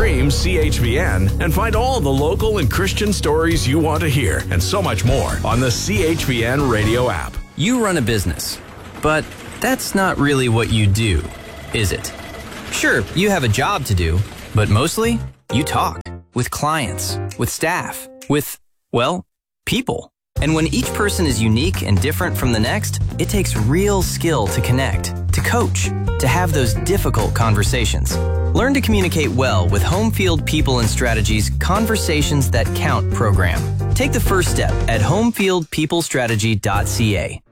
Stream CHVN and find all the local and Christian stories you want to hear and so much more on the CHVN radio app. You run a business, but that's not really what you do, is it? Sure, you have a job to do, but mostly you talk with clients, with staff, with, well, people. And when each person is unique and different from the next, it takes real skill to connect, to coach, to have those difficult conversations. Learn to communicate well with Homefield People and Strategies Conversations That Count program. Take the first step at homefieldpeoplestrategy.ca.